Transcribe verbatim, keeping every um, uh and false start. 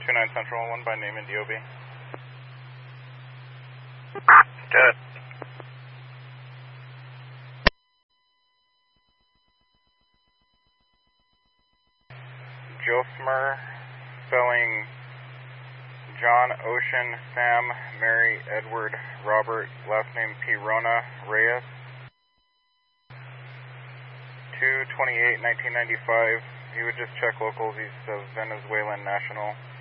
two nine Central, one by name and D O B. Good. Josmer, spelling John, Ocean, Sam, Mary, Edward, Robert, last name Pirona, Reyes. two twenty-eight nineteen ninety-five. He would just check locals. He's a Venezuelan national.